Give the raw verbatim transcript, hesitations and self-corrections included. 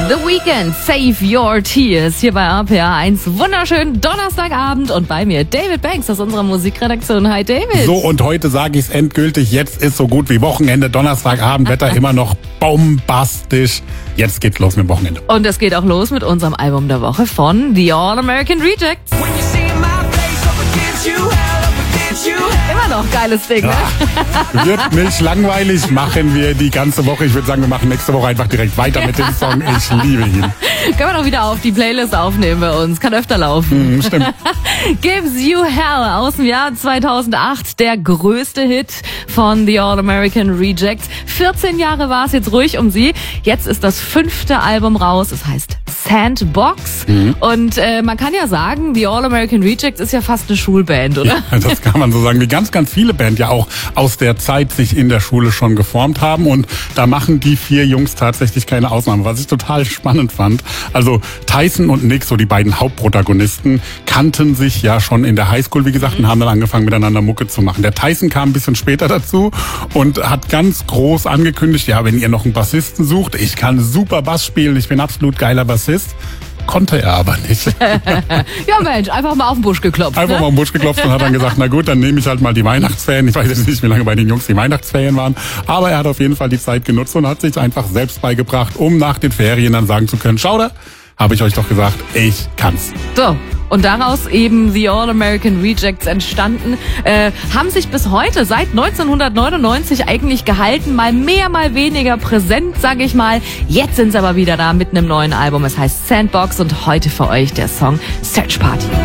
The Weeknd, Save Your Tears, hier bei R P R eins. Wunderschönen Donnerstagabend und bei mir David Banks aus unserer Musikredaktion. Hi David. So, und heute sage ich es endgültig, jetzt ist so gut wie Wochenende, Donnerstagabend, Wetter immer noch bombastisch. Jetzt geht's los mit dem Wochenende. Und es geht auch los mit unserem Album der Woche von The All American Rejects. Immer noch geiles Ding, ne? Ja, wird nicht langweilig, machen wir die ganze Woche. Ich würde sagen, wir machen nächste Woche einfach direkt weiter mit dem Song. Ich liebe ihn. Können wir doch wieder auf die Playlist aufnehmen bei uns. Kann öfter laufen. Mhm, stimmt. Gives You Hell aus dem Jahr zweitausendacht. Der größte Hit von The All American Rejects. vierzehn Jahre war es jetzt ruhig um sie. Jetzt ist das fünfte Album raus. Es heißt Sandbox. Mhm. Und äh, man kann ja sagen, The All American Rejects ist ja fast eine Schulband, oder? Ja, das kann man so sagen. Wie ganz, ganz viele Bands ja auch aus der Zeit sich in der Schule schon geformt haben. Und da machen die vier Jungs tatsächlich keine Ausnahme, was ich total spannend fand. Also Tyson und Nick, so die beiden Hauptprotagonisten, kannten sich ja schon in der Highschool, wie gesagt, und haben dann angefangen, miteinander Mucke zu machen. Der Tyson kam ein bisschen später dazu und hat ganz groß angekündigt, ja, wenn ihr noch einen Bassisten sucht, ich kann super Bass spielen, ich bin absolut geiler Bassist. Konnte er aber nicht. Ja Mensch, einfach mal auf den Busch geklopft. Einfach ne? mal auf den Busch geklopft und hat dann gesagt, na gut, dann nehme ich halt mal die Weihnachtsferien. Ich weiß jetzt nicht, wie lange bei den Jungs die Weihnachtsferien waren, aber er hat auf jeden Fall die Zeit genutzt und hat sich einfach selbst beigebracht, um nach den Ferien dann sagen zu können, schau da, habe ich euch doch gesagt, ich kann's. So, und daraus eben The All American Rejects entstanden, äh, haben sich bis heute, seit neunzehnhundertneunundneunzig eigentlich gehalten, mal mehr, mal weniger präsent, sage ich mal. Jetzt sind sie aber wieder da mit einem neuen Album, es heißt Sandbox und heute für euch der Song Search Party.